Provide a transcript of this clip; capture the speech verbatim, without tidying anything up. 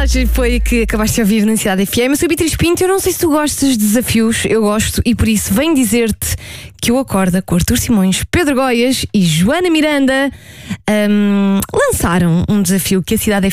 Imagem foi que acabaste de ouvir na Cidade F M. Eu sou a Beatriz Pinto, eu não sei se tu gostas de desafios, eu gosto e por isso venho dizer-te que o Acorda com Artur Simões, Pedro Goias e Joana Miranda um, lançaram um desafio que a Cidade